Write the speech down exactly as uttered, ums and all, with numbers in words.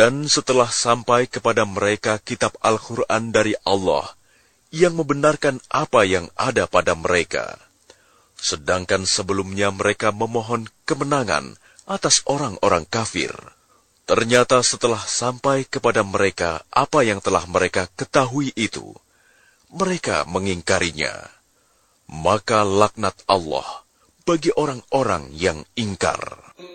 Dan setelah sampai kepada mereka kitab Al-Quran dari Allah, yang membenarkan apa yang ada pada mereka. Sedangkan sebelumnya mereka memohon kemenangan atas orang-orang kafir. Ternyata setelah sampai kepada mereka apa yang telah mereka ketahui itu, mereka mengingkarinya. Maka laknat Allah bagi orang-orang yang ingkar.